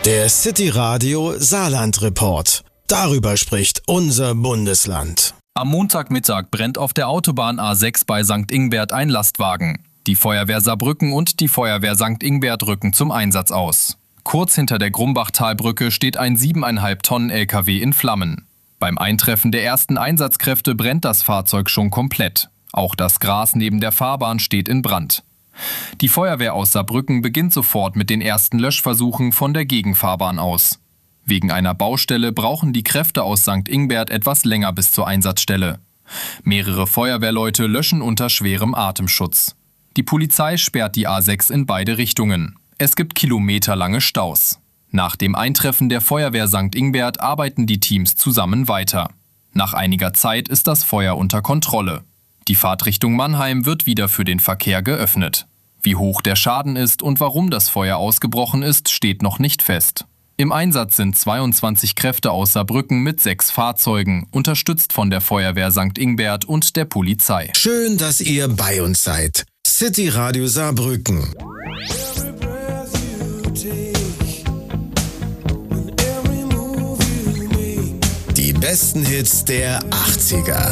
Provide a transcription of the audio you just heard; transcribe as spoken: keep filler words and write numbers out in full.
Der City Radio Saarland Report. Darüber spricht unser Bundesland. Am Montagmittag brennt auf der Autobahn A sechs bei Sankt Ingbert ein Lastwagen. Die Feuerwehr Saarbrücken und die Feuerwehr Sankt Ingbert rücken zum Einsatz aus. Kurz hinter der Grumbachtalbrücke steht ein siebeneinhalb Tonnen L K W in Flammen. Beim Eintreffen der ersten Einsatzkräfte brennt das Fahrzeug schon komplett. Auch das Gras neben der Fahrbahn steht in Brand. Die Feuerwehr aus Saarbrücken beginnt sofort mit den ersten Löschversuchen von der Gegenfahrbahn aus. Wegen einer Baustelle brauchen die Kräfte aus Sankt Ingbert etwas länger bis zur Einsatzstelle. Mehrere Feuerwehrleute löschen unter schwerem Atemschutz. Die Polizei sperrt die A sechs in beide Richtungen. Es gibt kilometerlange Staus. Nach dem Eintreffen der Feuerwehr Sankt Ingbert arbeiten die Teams zusammen weiter. Nach einiger Zeit ist das Feuer unter Kontrolle. Die Fahrtrichtung Mannheim wird wieder für den Verkehr geöffnet. Wie hoch der Schaden ist und warum das Feuer ausgebrochen ist, steht noch nicht fest. Im Einsatz sind zweiundzwanzig Kräfte aus Saarbrücken mit sechs Fahrzeugen, unterstützt von der Feuerwehr Sankt Ingbert und der Polizei. Schön, dass ihr bei uns seid. City Radio Saarbrücken. Die besten Hits der achtziger.